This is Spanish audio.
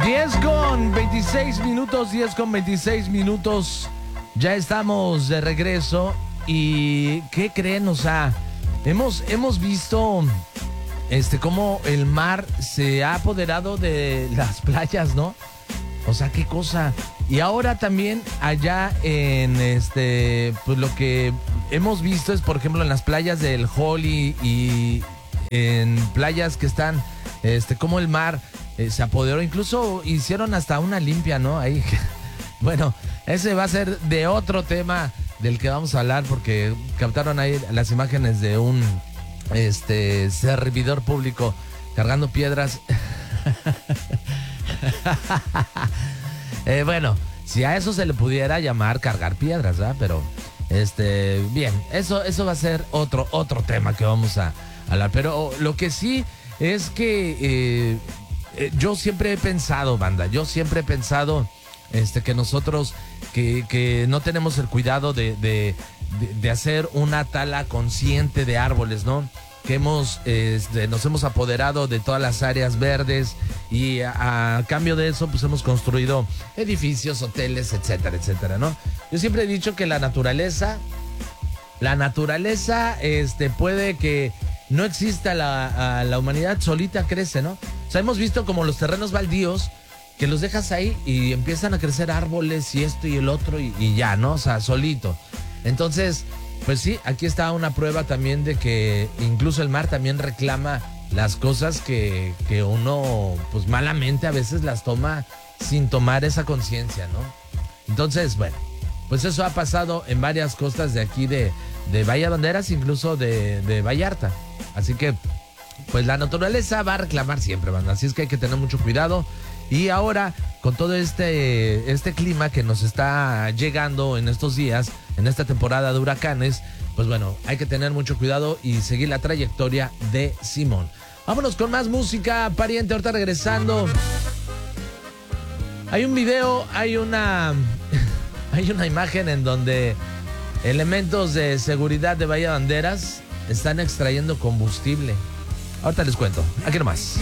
10:26 minutos. Ya estamos de regreso. ¿Y qué creen? O sea, hemos visto cómo el mar se ha apoderado de las playas, ¿no? O sea, qué cosa. Y ahora también allá en pues lo que hemos visto es, por ejemplo, en las playas del Holly y en playas que están, como el mar se apoderó. Incluso hicieron hasta una limpia, ¿no? Ahí. Bueno, ese va a ser de otro tema del que vamos a hablar, porque captaron ahí las imágenes de un servidor público cargando piedras. Bueno, si a eso se le pudiera llamar cargar piedras, ¿verdad? Pero bien, eso va a ser otro tema que vamos a hablar. Pero lo que sí es que yo siempre he pensado, banda, que nosotros que no tenemos el cuidado de hacer una tala consciente de árboles, ¿no? Que nos hemos apoderado de todas las áreas verdes y a cambio de eso pues hemos construido edificios, hoteles, etcétera, etcétera, ¿no? Yo siempre he dicho que la naturaleza puede que no exista la humanidad, solita crece, ¿no? O sea, hemos visto como los terrenos baldíos que los dejas ahí y empiezan a crecer árboles y esto y el otro y ya, ¿no? O sea, solito. Entonces, pues sí, aquí está una prueba también de que incluso el mar también reclama las cosas que uno, pues malamente a veces las toma sin tomar esa conciencia, ¿no? Entonces, bueno, pues eso ha pasado en varias costas de aquí de Bahía Banderas, incluso de Vallarta. Así que, pues la naturaleza va a reclamar siempre, banda. Así es que hay que tener mucho cuidado. Y ahora, con todo este clima que nos está llegando en estos días, en esta temporada de huracanes, pues bueno, hay que tener mucho cuidado y seguir la trayectoria de Simón. Vámonos con más música, pariente, ahorita regresando. Hay un video, hay una imagen en donde elementos de seguridad de Bahía Banderas están extrayendo combustible. Ahorita les cuento, aquí nomás.